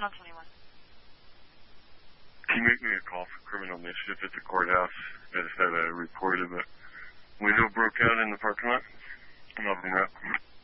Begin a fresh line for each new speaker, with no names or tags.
721.
Can you make me a call for criminal mischief at the courthouse? I just had a report of a window broke out in the parking lot. I'm helping out.